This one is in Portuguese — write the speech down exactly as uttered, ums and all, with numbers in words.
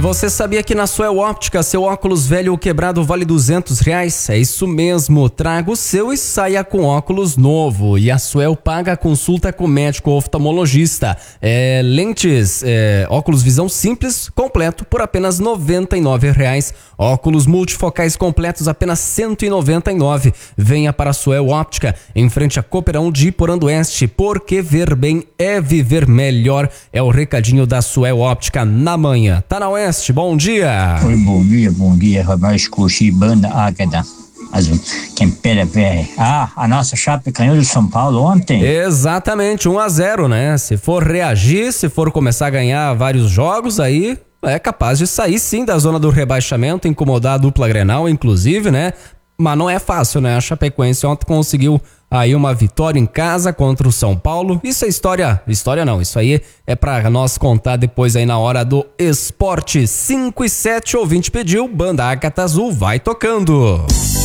Você sabia que na Suel Óptica seu óculos velho ou quebrado vale duzentos reais? É isso mesmo, traga o seu e saia com óculos novo. E a Suel paga a consulta com médico ou oftalmologista. É, lentes, é, óculos visão simples, completo, por apenas noventa e nove reais. Óculos multifocais completos, apenas cento e noventa e nove reais. Venha para a Suel Óptica, em frente a Cooperão de Iporã do Oeste, porque ver bem é viver melhor. É o recadinho da Suel Óptica na manhã. Tá na Oeste. Bom dia. Oi, bom dia, bom dia, rapaz, curti banda Águeda, azul, Quempera velho. Ah, a nossa Chape ganhou do São Paulo ontem. Exatamente, um a zero, né? Se for reagir, se for começar a ganhar vários jogos, aí é capaz de sair sim da zona do rebaixamento, incomodar a dupla Grenal, inclusive, né? Mas não é fácil, né? A Chapecoense ontem conseguiu aí uma vitória em casa contra o São Paulo. Isso é história, história não, isso aí é pra nós contar depois aí na hora do esporte. Cinco e sete, ouvinte pediu, banda Ágata Azul vai tocando.